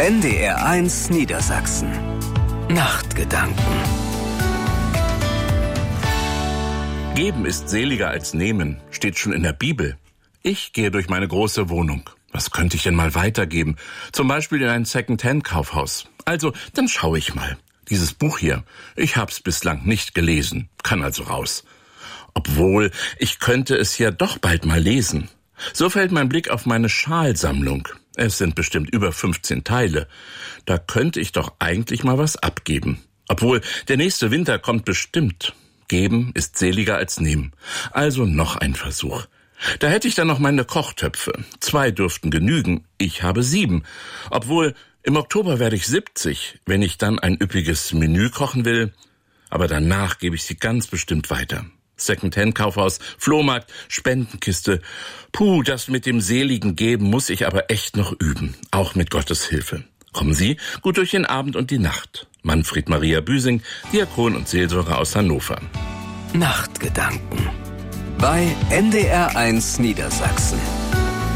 NDR1 Niedersachsen. Nachtgedanken. Geben ist seliger als nehmen, steht schon in der Bibel. Ich gehe durch meine große Wohnung. Was könnte ich denn mal weitergeben? Zum Beispiel in ein Second-Hand-Kaufhaus. Also, dann schaue ich mal. Dieses Buch hier, ich hab's bislang nicht gelesen, kann also raus. Obwohl, ich könnte es ja doch bald mal lesen. So fällt mein Blick auf meine Schalsammlung. Es sind bestimmt über 15 Teile. Da könnte ich doch eigentlich mal was abgeben. Obwohl, der nächste Winter kommt bestimmt. Geben ist seliger als nehmen. Also noch ein Versuch. Da hätte ich dann noch meine Kochtöpfe. 2 dürften genügen, ich habe 7. Obwohl, im Oktober werde ich 70, wenn ich dann ein üppiges Menü kochen will. Aber danach gebe ich sie ganz bestimmt weiter. Second-Hand-Kaufhaus, Flohmarkt, Spendenkiste. Puh, das mit dem seligen Geben muss ich aber echt noch üben, auch mit Gottes Hilfe. Kommen Sie gut durch den Abend und die Nacht. Manfred Maria Büsing, Diakon und Seelsorger aus Hannover. Nachtgedanken bei NDR1 Niedersachsen.